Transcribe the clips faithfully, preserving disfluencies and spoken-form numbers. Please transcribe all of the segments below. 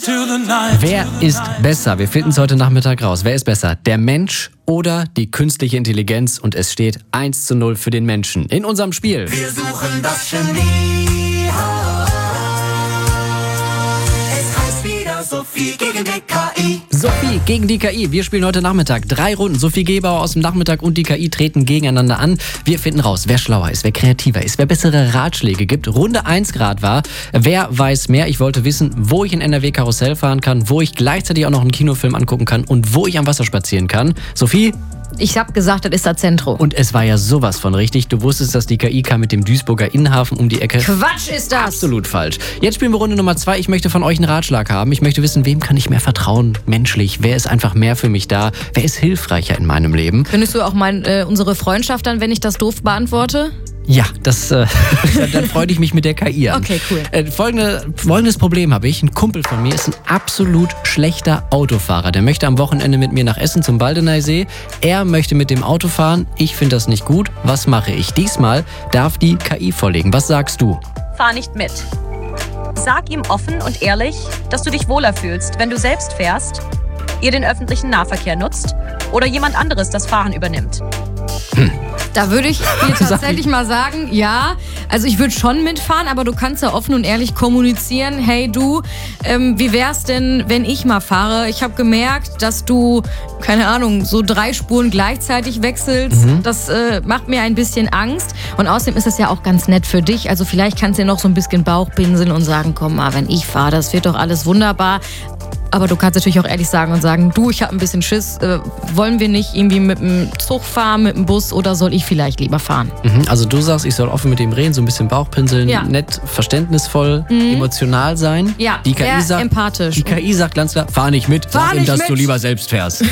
Wer ist besser? Wir finden es heute Nachmittag raus. Wer ist besser? Der Mensch oder die künstliche Intelligenz? Und es steht eins zu null für den Menschen. In unserem Spiel. Wir suchen das Genie. Es heißt wieder Sophie gegen die K I. Sophie gegen die K I. Wir spielen heute Nachmittag drei Runden. Sophie Gebauer aus dem Nachmittag und die K I treten gegeneinander an. Wir finden raus, wer schlauer ist, wer kreativer ist, wer bessere Ratschläge gibt. Runde eins Grad war, wer weiß mehr. Ich wollte wissen, wo ich in N R W Karussell fahren kann, wo ich gleichzeitig auch noch einen Kinofilm angucken kann und wo ich am Wasser spazieren kann. Sophie? Ich hab gesagt, das ist das Zentrum. Und es war ja sowas von richtig. Du wusstest, dass die K I kam mit dem Duisburger Innenhafen um die Ecke. Quatsch ist das! Absolut falsch. Jetzt spielen wir Runde Nummer zwei. Ich möchte von euch einen Ratschlag haben. Ich möchte wissen, wem kann ich mehr vertrauen, menschlich? Wer ist einfach mehr für mich da? Wer ist hilfreicher in meinem Leben? Findest du auch mein, äh, unsere Freundschaft dann, wenn ich das doof beantworte? Ja, das, äh, dann freue ich mich mit der K I an. Okay, cool. Äh, folgende, folgendes Problem habe ich. Ein Kumpel von mir ist ein absolut schlechter Autofahrer. Der möchte am Wochenende mit mir nach Essen zum Baldeneysee. Er möchte mit dem Auto fahren. Ich finde das nicht gut. Was mache ich? Diesmal darf die K I vorlegen. Was sagst du? Fahr nicht mit. Sag ihm offen und ehrlich, dass du dich wohler fühlst, wenn du selbst fährst, ihr den öffentlichen Nahverkehr nutzt oder jemand anderes das Fahren übernimmt. Hm. Da würde ich dir tatsächlich mal sagen, ja, also ich würde schon mitfahren, aber du kannst ja offen und ehrlich kommunizieren. Hey du, ähm, wie wär's denn, wenn ich mal fahre? Ich habe gemerkt, dass du, keine Ahnung, so drei Spuren gleichzeitig wechselst. Mhm. Das äh, macht mir ein bisschen Angst. Und außerdem ist das ja auch ganz nett für dich. Also vielleicht kannst du dir noch so ein bisschen Bauch pinseln und sagen, komm mal, wenn ich fahre, das wird doch alles wunderbar. Aber du kannst natürlich auch ehrlich sagen und sagen, du, ich habe ein bisschen Schiss, äh, wollen wir nicht irgendwie mit dem Zug fahren, mit dem Bus oder soll ich vielleicht lieber fahren? Mhm, also du sagst, ich soll offen mit ihm reden, so ein bisschen Bauchpinseln, ja. Nett, verständnisvoll, mhm. emotional sein. Ja, die K I sagt, empathisch. Die K I sagt ganz klar, fahr nicht mit, fahr sag ihm, dass mit. du lieber selbst fährst.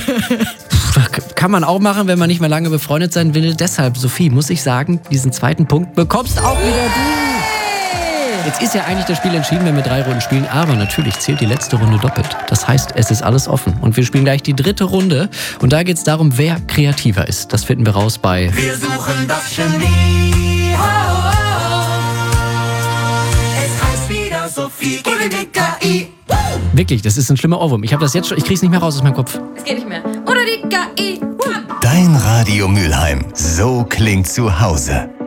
Kann man auch machen, wenn man nicht mehr lange befreundet sein will. Deshalb, Sophie, muss ich sagen, diesen zweiten Punkt bekommst auch wieder du. Jetzt ist ja eigentlich das Spiel entschieden, wenn wir drei Runden spielen, aber natürlich zählt die letzte Runde doppelt. Das heißt, es ist alles offen und wir spielen gleich die dritte Runde und da geht es darum, wer kreativer ist. Das finden wir raus bei Wir suchen das Genie. Oh, oh, oh. Es heißt wieder Sophie gegen die K I. Wirklich, das ist ein schlimmer Ohrwurm. Ich habe das jetzt schon, ich krieg's nicht mehr raus aus meinem Kopf. Es geht nicht mehr. Oder die K I. Dein Radio Mülheim. So klingt zu Hause.